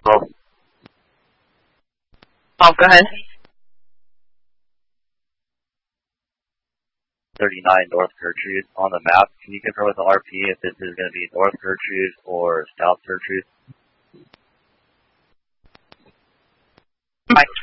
Oh, go ahead. 39 North Gertrude on the map. Can you confirm with the RP if this is going to be North Gertrude or South Gertrude? Mike